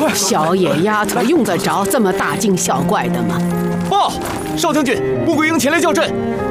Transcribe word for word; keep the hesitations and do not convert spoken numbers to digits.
小野丫头用得着这么大惊小怪的吗？ 报，少将军，穆桂英前来叫阵。